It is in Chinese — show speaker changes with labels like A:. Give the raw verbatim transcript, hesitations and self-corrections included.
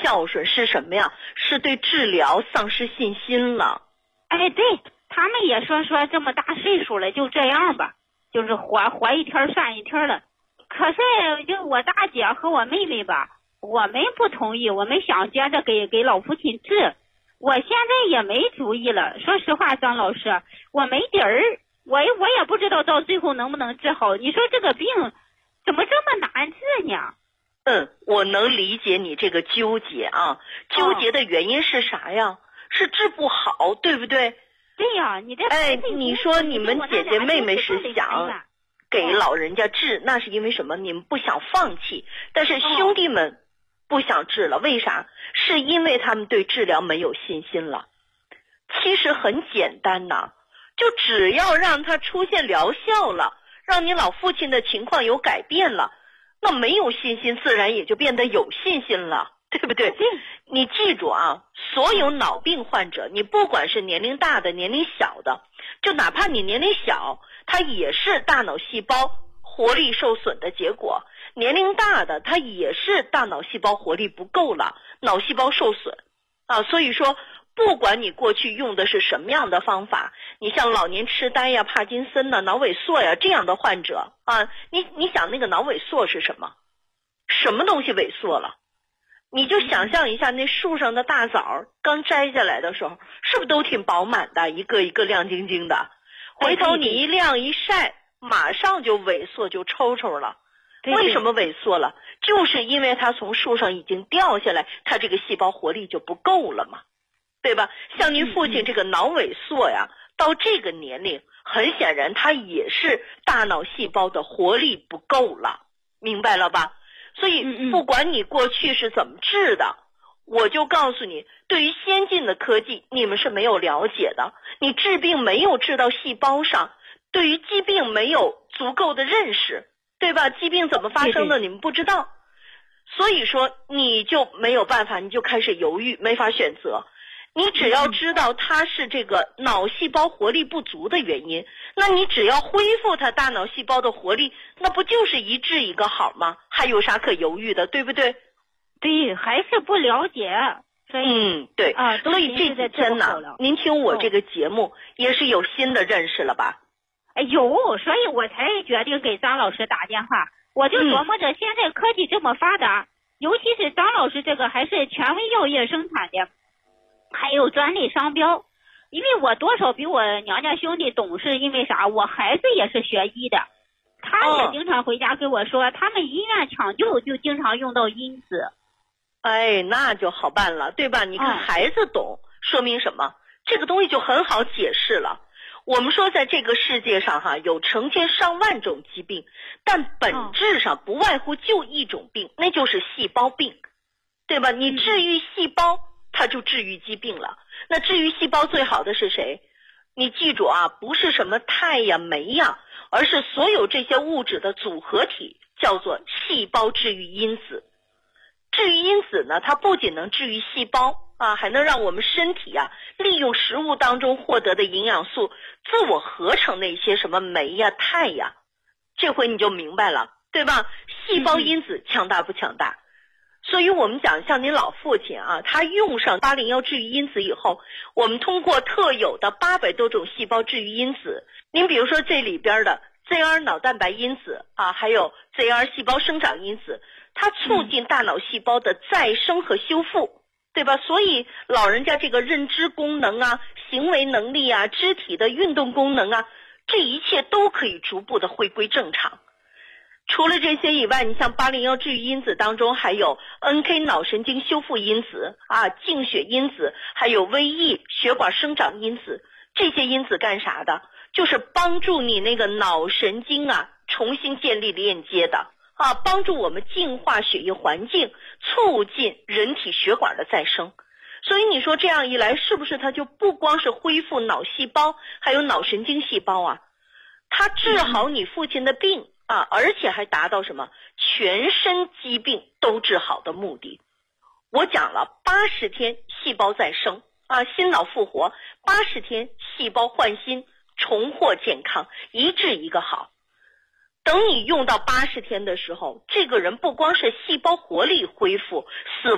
A: 孝顺，是什么呀？是对治疗丧失信心了。
B: 哎，对，他们也说说这么大岁数了，就这样吧，就是活活一天算一天了。可是就我大姐和我妹妹吧，我们不同意，我们想接着给给老父亲治。我现在也没主意了，说实话，张老师，我没底儿，我我也不知道到最后能不能治好。你说这个病怎么这么难治呢？
A: 嗯，我能理解你这个纠结啊，纠结的原因是啥呀？哦、是治不好，对不对？
B: 对呀，你这
A: 哎，你说你们姐姐妹妹是想给老人家治，那是因为什么？你们不想放弃，但是兄弟们不想治了，为啥？是因为他们对治疗没有信心了。其实很简单呐，就只要让他出现疗效了，让你老父亲的情况有改变了，那没有信心自然也就变得有信心了，对不对？你记住啊，所有脑病患者，你不管是年龄大的年龄小的，就哪怕你年龄小，它也是大脑细胞活力受损的结果。年龄大的它也是大脑细胞活力不够了，脑细胞受损啊。所以说不管你过去用的是什么样的方法，你像老年痴呆呀、帕金森呐、脑萎缩呀这样的患者啊，你你想那个脑萎缩是什么？什么东西萎缩了？你就想象一下，那树上的大枣刚摘下来的时候，是不是都挺饱满的，一个一个亮晶晶的？回头你一晾一晒，马上就萎缩，就抽抽了。为什么萎缩了？就是因为它从树上已经掉下来，它这个细胞活力就不够了嘛，对吧？像您父亲这个脑萎缩呀，到这个年龄，很显然他也是大脑细胞的活力不够了，明白了吧？所以不管你过去是怎么治的，我就告诉你，对于先进的科技你们是没有了解的，你治病没有治到细胞上，对于疾病没有足够的认识，对吧？疾病怎么发生的你们不知道，所以说你就没有办法，你就开始犹豫，没法选择。你只要知道它是这个脑细胞活力不足的原因，那你只要恢复它大脑细胞的活力，那不就是一治一个好吗？还有啥可犹豫的，对不对？
B: 对，还是不了解。所以
A: 嗯，对啊，所以这几天呢，您听我这个节目、哦、也是有新的认识了吧？
B: 哎有，所以我才决定给张老师打电话。我就琢磨着，现在科技这么发达、嗯、尤其是张老师这个还是权威药业生产的，还有专利商标。因为我多少比我娘家兄弟懂事，因为啥？我孩子也是学医的，他也经常回家跟我说、哦、他们医院抢救就经常用到因子。
A: 哎，那就好办了，对吧？你看孩子懂、嗯、说明什么？这个东西就很好解释了。我们说在这个世界上哈，有成千上万种疾病，但本质上不外乎就一种病、嗯、那就是细胞病，对吧？你治愈细胞、嗯、它就治愈疾病了。那治愈细胞最好的是谁？你记住啊，不是什么肽呀、酶呀，而是所有这些物质的组合体，叫做细胞治愈因子。治愈因子呢，它不仅能治愈细胞啊，还能让我们身体啊利用食物当中获得的营养素自我合成那些什么酶呀、肽呀。这回你就明白了，对吧？细胞因子强大不强大？所以我们讲像您老父亲啊，他用上八零幺治愈因子以后，我们通过特有的八百多种细胞治愈因子，您比如说这里边的 Z R 脑蛋白因子啊，还有 Z R 细胞生长因子，它促进大脑细胞的再生和修复，对吧？所以老人家这个认知功能啊、行为能力啊、肢体的运动功能啊，这一切都可以逐步的回归正常。除了这些以外，你像八零幺治愈因子当中还有 N K 脑神经修复因子啊、净血因子，还有 V E 血管生长因子。这些因子干啥的？就是帮助你那个脑神经啊重新建立链接的啊，帮助我们净化血液环境，促进人体血管的再生。所以你说这样一来，是不是它就不光是恢复脑细胞，还有脑神经细胞啊？它治好你父亲的病啊，而且还达到什么全身疾病都治好的目的。我讲了八十天细胞再生啊，心脑复活，八十天细胞焕新，重获健康，一治一个好。等你用到八十天的时候，这个人不光是细胞活力恢复，死